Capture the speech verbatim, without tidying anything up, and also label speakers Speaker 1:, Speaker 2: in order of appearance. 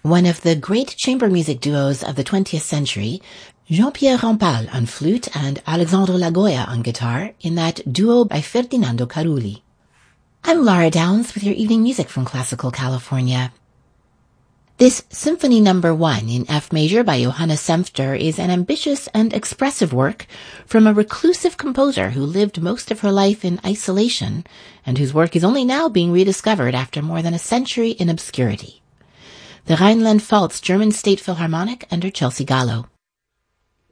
Speaker 1: One of the great chamber music duos of the twentieth century, Jean-Pierre Rampal on flute and Alexandre Lagoya on guitar in that duo by Ferdinando Carulli. I'm Laura Downs with your evening music from Classical California. This Symphony Number One in F major by Johannes Senfter is an ambitious and expressive work from a reclusive composer who lived most of her life in isolation and whose work is only now being rediscovered after more than a century in obscurity. The Rheinland-Pfalz German State Philharmonic under Chelsea Gallo.